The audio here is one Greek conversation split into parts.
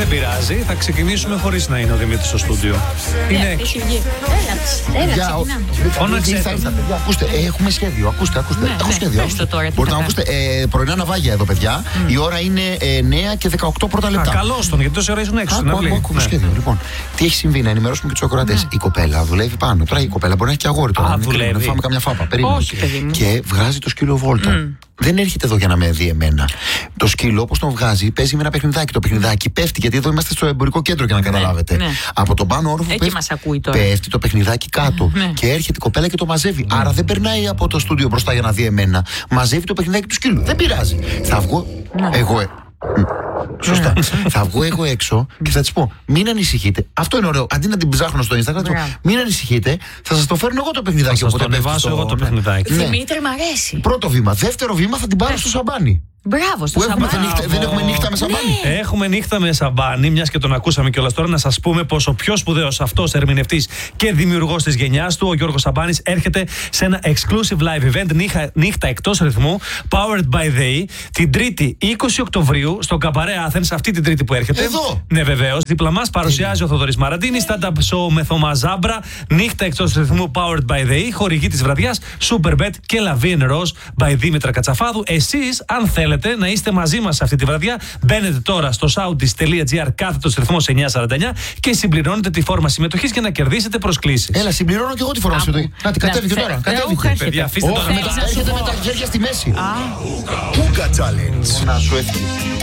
Δεν πειράζει, θα ξεκινήσουμε χωρίς να είναι ο Δημήτρης στο στούντιο. Είναι έξω. Ακούστε, έχουμε σχέδιο. Ακούστε. Έχω σχέδιο. Μπορείτε να ακούσετε. Πρωινά ναυάγια εδώ, παιδιά. Η ώρα είναι 9 και 18 πρώτα λεπτά. Καλώς τον, γιατί τόση ώρα ήσουν έξω. Έχουμε σχέδιο. Λοιπόν, τι έχει συμβεί, να ενημερώσουμε και τους ακροατές. Η κοπέλα δουλεύει πάνω. Τώρα η κοπέλα μπορεί να έχει και αγόρι τώρα. Να φάμε καμιά φάπα. Περίμενε. Και βγάζει το σκύλο βόλτα. Δεν έρχεται εδώ για να με δει εμένα. Το σκύλο, όπως τον βγάζει, παίζει με ένα παιχνιδάκι. Το παιχνιδάκι πέφτει, γιατί εδώ είμαστε στο εμπορικό κέντρο, για να καταλάβετε. Από τον πάνω όροφο πέφτει το παιχνιδάκι κάτω. Και έρχεται η κοπέλα και το μαζεύει. Άρα δεν περνάει από το στούντιο μπροστά για να δει εμένα. Μαζεύει το παιχνιδάκι του σκύλου. Δεν πειράζει. Θα βγω εγώ. Σωστά. Θα βγω εγώ έξω και θα της πω: μην ανησυχείτε. Αυτό είναι ωραίο. Αντί να την ψάχνω στο Instagram, μην ανησυχείτε. Θα σας το φέρνω εγώ το παιχνιδάκι. Θα σας το ανεβάσω εγώ το παιχνιδάκι. Δημήτρη, μ' αρέσει. Πρώτο βήμα. Δεύτερο βήμα, θα την πάρω στο σαμπάνι. Μπράβο, στο σαμπάνι. Δεν έχουμε νύχτα με σαμπάνι. Έχουμε νύχτα με σαμπάνι, μιας και τον ακούσαμε κιόλας τώρα, να σας πούμε πως ο πιο σπουδαίος αυτός ερμηνευτής και δημιουργός της γενιάς του, ο Γιώργος Σαμπάνης, έρχεται σε ένα exclusive live event νύχτα εκτός ρυθμού, Powered by They, την 3η 20 Οκτωβρίου στο Καμπαρέ Athens, αυτή την Τρίτη που έρχεται. Εδώ! Ναι, βεβαίως. Δίπλα μας παρουσιάζει ο Θοδωρής Μαραντίνης, stand-up show με Θωμά Ζάμπρα, νύχτα εκτός ρυθμού, Powered by They, χορηγή της βραδιάς, Superbet και Lavin Rose by Δήμητρα Κατσαφάδου. Εσείς, αν θέλετε να είστε μαζί μας αυτή τη βραδιά, μπαίνετε τώρα στο soundis.gr κάθετος ρυθμός 949 και συμπληρώνετε τη φόρμα συμμετοχής για να κερδίσετε προσκλήσεις. Έλα, συμπληρώνω και εγώ τη φόρμα συμμετοχής. Να την κατέβει και τώρα. Παιδιά, αφήστε τώρα. Έρχεται με τα χέρια στη μέση. Ούγκα Challenge. Να σου έφυγε.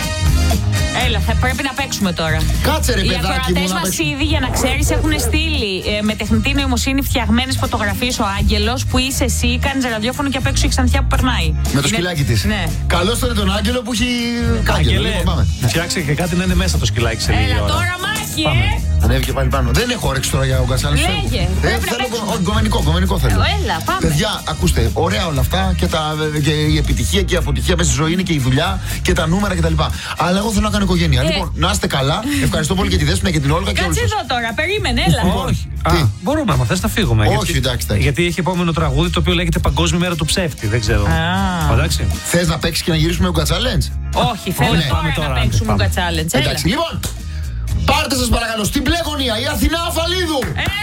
Έλα, θα πρέπει να παίξουμε τώρα. Κάτσε ρε παιδάκι μου. Οι ακροατές μας ήδη, για να ξέρεις, έχουν στείλει με τεχνητή νοημοσύνη φτιαγμένες φωτογραφίες. Ο Άγγελος που είσαι εσύ, κάνεις ραδιόφωνο και απ' έξω η Ξανθιά που περνάει. Με το σκυλάκι της. Ναι. Καλώς τον Άγγελο που έχει Άγγελε, φτιάξε και κάτι να είναι μέσα το σκυλάκι σε λίγη ώρα. Έλα τώρα, Μάκη, Ανέβηκε πάλι πάνω. Δεν έχω όρεξη τώρα για Ούγκα Challenge. Λέγε. Θέλω κομμενικό θέλω. Έλα, πάμε. Παιδιά, ακούστε, ωραία όλα αυτά και η επιτυχία και η αποτυχία μέσα στη ζωή είναι και η δουλειά και τα νούμερα κτλ. Αλλά εγώ θέλω να κάνω οικογένεια. Λοιπόν, να είστε καλά. Ευχαριστώ πολύ και τη Δέσποινα και την Όλγα και όλους. Κάτσε εδώ τώρα, περίμενε, έλα. Όχι. Μπορούμε, άμα θες να φύγουμε. Όχι, εντάξει. Γιατί έχει επόμενο τραγούδι το οποίο λέγεται Παγκόσμια Μέρα του Ψεύτη. Δεν ξέρω. Εντάξει. Θες να παίξεις και να γυρίσουμε Ούγκα Challenge? Όχι, θέλω τώρα να παίξουμε Ούγκα Challenge. Εντάξει, λοιπόν. Πάρτε σας παρακαλώ στην μπλε γωνία η Αθηνά Αφαλίδου.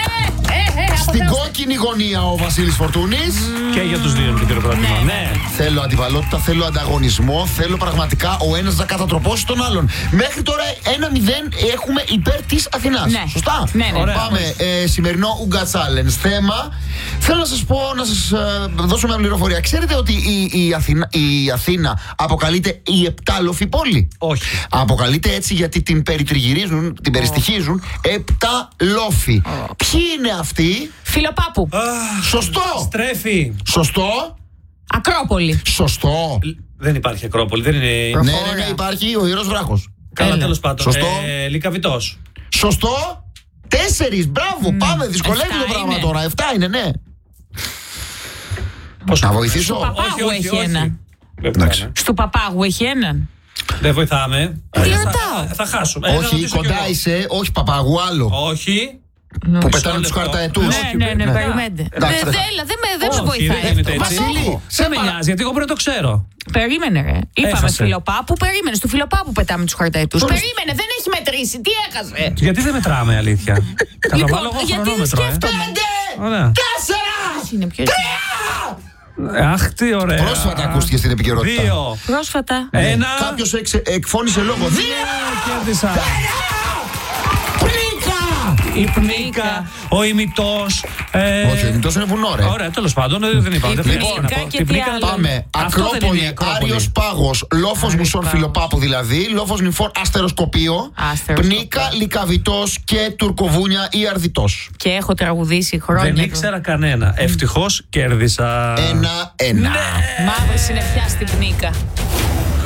Στην κόκκινη γωνία ο Βασίλης Φορτούνης. Και για τους δύο το χειροκρότημα. Ναι. Θέλω αντιβαλότητα, θέλω ανταγωνισμό, θέλω πραγματικά ο ένας να κατατροπώσει τον άλλον. Μέχρι τώρα 1-0 έχουμε υπέρ της Αθηνάς. Ναι. Σωστά. Ναι. Πάμε. Σημερινό Ούγκα Challenge. Θέμα. Θέλω να σας πω, να σας δώσω μια πληροφορία. Ξέρετε ότι η Αθήνα αποκαλείται η επτάλοφη πόλη? Όχι. Αποκαλείται έτσι γιατί την περιτριγυρίζουν, την περιστοιχίζουν 7 λόφοι. Ποιοι είναι αυτοί? Φιλοπάπου. Σωστό. Στρέφει. Σωστό. Ακρόπολη. Σωστό. Δεν υπάρχει Ακρόπολη. Δεν είναι. Ναι, υπάρχει ο Ιερός Βράχος. Καλά, τέλος πάντων. Σωστό. Λυκαβητός. Σωστό. 4. Μπράβο. Πάμε. Δυσκολεύει το πράγμα τώρα. 7 είναι, ναι. Να βοηθήσω? Στου Παπάγου έχει έναν. Εντάξει. Στου Παπάγου έχει έναν. Δεν βοηθάμε. Θα χάσουμε. Όχι, κοντά είσαι. Όχι Παπάγου, άλλο. Όχι. Που πετάνε τους χαρταετούς. Ναι, περιμένετε. Δεν με βοηθάει. Βασίλη, σε με νοιάζει, γιατί εγώ πρέπει να το ξέρω. Περίμενε, ρε. Είπαμε Έχασε. Φιλοπάπου, περίμενε. Στου Φιλοπάπου πετάμε τους χαρταετούς. Περίμενε, δεν έχει μετρήσει. Τι έχασε? Γιατί δεν μετράμε, αλήθεια. Καταβάλω εγώ γιατί χρονόμετρο. σκέφτομαι. 4. 3. Αχ, τι ωραία. Πρόσφατα ακούστηκε στην επικαιρότητα. 2. Πρόσφατα. 1. Κάποιος εκφώνησε λόγο. 2. Κέρδισα. Η Πνίκα, ο ημιτός. Όχι, ο ημιτός είναι βουνό, ρε. Ωραία, τέλος πάντων, δεν είπα. Πάμε. Ακρόπολη, Άριος Πάγος, Λόφος Μουσών Φιλοπάπου δηλαδή, Λόφος Νυμφών Αστεροσκοπείο, Πνίκα, Λυκαβητός και Τουρκοβούνια ή Αρδιτός. Και έχω τραγουδήσει χρόνια. Δεν ήξερα κανένα. Ευτυχώς κέρδισα. 1-1. Μαύρη συννεφιά στην Πνίκα.